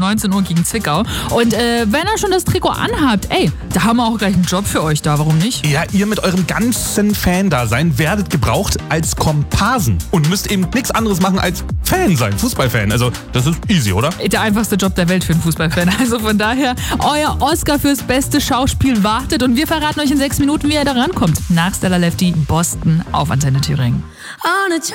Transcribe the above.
19 Uhr gegen Zwickau. Und wenn ihr schon das Trikot anhabt, da haben wir auch gleich einen Job für euch da, warum nicht? Ja, ihr mit eurem ganzen Fan-Dasein werdet gebraucht als Komparsen und müsst eben nichts anderes machen als Fan sein, Fußballfan. Also das ist easy, oder? Der einfachste Job der Welt für einen Fußballfan. Also von daher, euer Oscar fürs beste Schauspiel wartet und wir verraten euch in 6 Minuten, wie er da rankommt. Nach Stella Lefty, Boston auf Antenne Thüringen.